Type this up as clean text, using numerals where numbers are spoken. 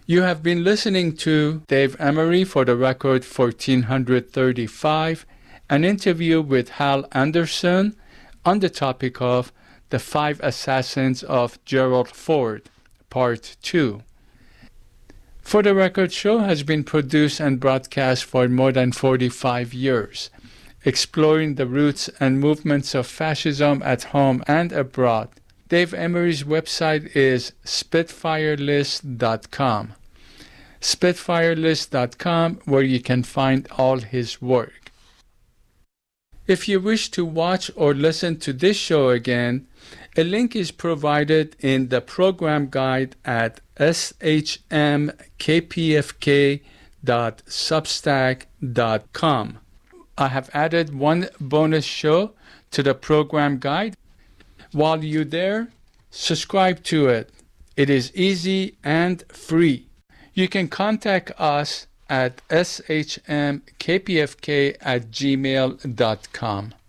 You have been listening to Dave Emery for the record 1435, an interview with Hal Anderson on the topic of The 5 Assassins of Gerald Ford, Part 2. For the Record show has been produced and broadcast for more than 45 years, exploring the roots and movements of fascism at home and abroad. Dave Emery's website is spitfirelist.com. Spitfirelist.com, where you can find all his work. If you wish to watch or listen to this show again, a link is provided in the program guide at shmkpfk.substack.com. I have added one bonus show to the program guide. While you're there, subscribe to it. It is easy and free. You can contact us at shmkpfk@gmail.com.